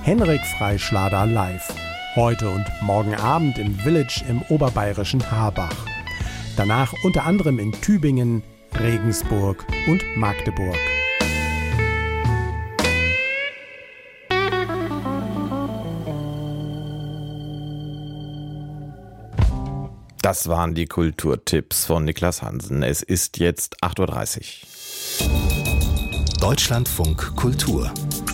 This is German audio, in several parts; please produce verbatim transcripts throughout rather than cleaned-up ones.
Henrik Freischlader live. Heute und morgen Abend im Village im oberbayerischen Harbach. Danach unter anderem in Tübingen, Regensburg und Magdeburg. Das waren die Kulturtipps von Niklas Hansen. Es ist jetzt acht Uhr dreißig. Deutschlandfunk Kultur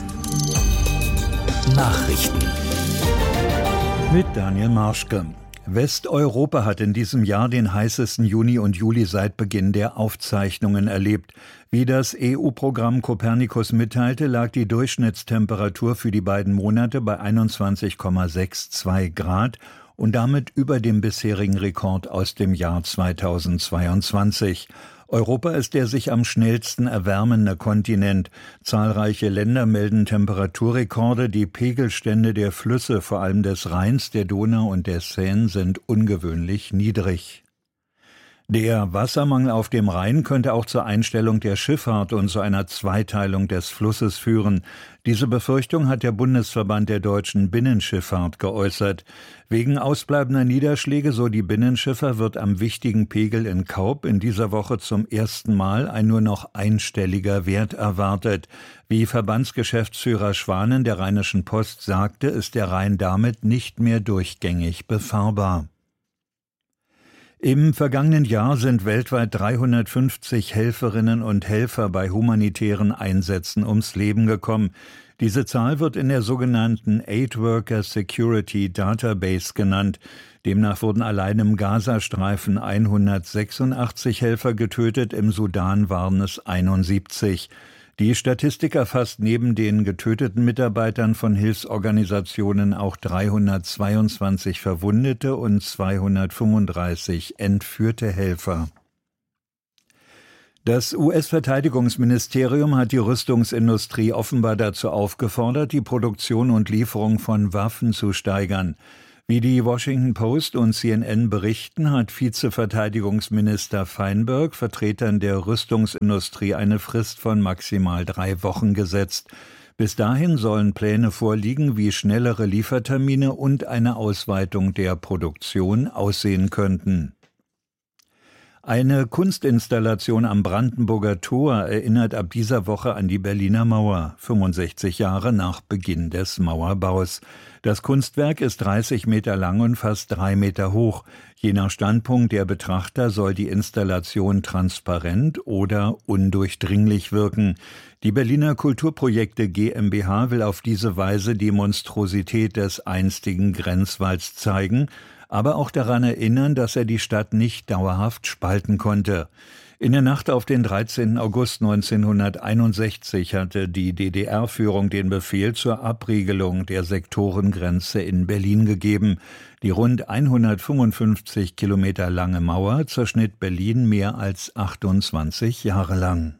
Nachrichten mit Daniel Marschke. Westeuropa hat in diesem Jahr den heißesten Juni und Juli seit Beginn der Aufzeichnungen erlebt. Wie das E U-Programm Copernicus mitteilte, lag die Durchschnittstemperatur für die beiden Monate bei einundzwanzig Komma zweiundsechzig Grad und damit über dem bisherigen Rekord aus dem Jahr zweitausendzweiundzwanzig. Europa ist der sich am schnellsten erwärmende Kontinent. Zahlreiche Länder melden Temperaturrekorde. Die Pegelstände der Flüsse, vor allem des Rheins, der Donau und der Seine, sind ungewöhnlich niedrig. Der Wassermangel auf dem Rhein könnte auch zur Einstellung der Schifffahrt und zu einer Zweiteilung des Flusses führen. Diese Befürchtung hat der Bundesverband der deutschen Binnenschifffahrt geäußert. Wegen ausbleibender Niederschläge, so die Binnenschiffer, wird am wichtigen Pegel in Kaub in dieser Woche zum ersten Mal ein nur noch einstelliger Wert erwartet. Wie Verbandsgeschäftsführer Schwanen der Rheinischen Post sagte, ist der Rhein damit nicht mehr durchgängig befahrbar. Im vergangenen Jahr sind weltweit dreihundertfünfzig Helferinnen und Helfer bei humanitären Einsätzen ums Leben gekommen. Diese Zahl wird in der sogenannten Aid Worker Security Database genannt. Demnach wurden allein im Gazastreifen hundertsechsundachtzig Helfer getötet, im Sudan waren es einundsiebzig. Die Statistik erfasst neben den getöteten Mitarbeitern von Hilfsorganisationen auch dreihundertzweiundzwanzig verwundete und zweihundertfünfunddreißig entführte Helfer. Das U S-Verteidigungsministerium hat die Rüstungsindustrie offenbar dazu aufgefordert, die Produktion und Lieferung von Waffen zu steigern. Wie die Washington Post und C N N berichten, hat Vizeverteidigungsminister Feinberg Vertretern der Rüstungsindustrie eine Frist von maximal drei Wochen gesetzt. Bis dahin sollen Pläne vorliegen, wie schnellere Liefertermine und eine Ausweitung der Produktion aussehen könnten. Eine Kunstinstallation am Brandenburger Tor erinnert ab dieser Woche an die Berliner Mauer, fünfundsechzig Jahre nach Beginn des Mauerbaus. Das Kunstwerk ist dreißig Meter lang und fast drei Meter hoch. Je nach Standpunkt der Betrachter soll die Installation transparent oder undurchdringlich wirken. Die Berliner Kulturprojekte GmbH will auf diese Weise die Monstrosität des einstigen Grenzwalls zeigen, aber auch daran erinnern, dass er die Stadt nicht dauerhaft spalten konnte. In der Nacht auf den dreizehnten August neunzehnhunderteinundsechzig hatte die D D R-Führung den Befehl zur Abriegelung der Sektorengrenze in Berlin gegeben. Die rund hundertfünfundfünfzig Kilometer lange Mauer zerschnitt Berlin mehr als achtundzwanzig Jahre lang.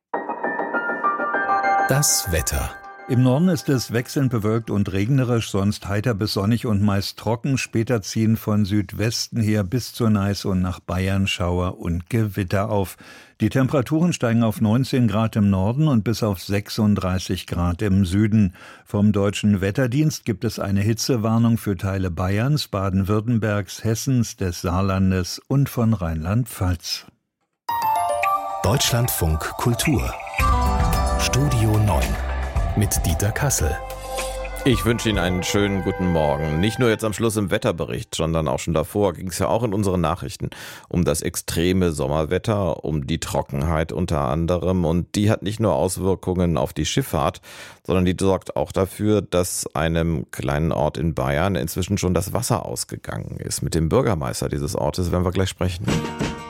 Das Wetter. Im Norden ist es wechselnd bewölkt und regnerisch, sonst heiter bis sonnig und meist trocken. Später ziehen von Südwesten her bis zur Neiße und nach Bayern Schauer und Gewitter auf. Die Temperaturen steigen auf neunzehn Grad im Norden und bis auf sechsunddreißig Grad im Süden. Vom Deutschen Wetterdienst gibt es eine Hitzewarnung für Teile Bayerns, Baden-Württembergs, Hessens, des Saarlandes und von Rheinland-Pfalz. Deutschlandfunk Kultur Studio neun mit Dieter Kassel. Ich wünsche Ihnen einen schönen guten Morgen. Nicht nur jetzt am Schluss im Wetterbericht, sondern auch schon davor ging es ja auch in unseren Nachrichten um das extreme Sommerwetter, um die Trockenheit unter anderem. Und die hat nicht nur Auswirkungen auf die Schifffahrt, sondern die sorgt auch dafür, dass einem kleinen Ort in Bayern inzwischen schon das Wasser ausgegangen ist. Mit dem Bürgermeister dieses Ortes werden wir gleich sprechen.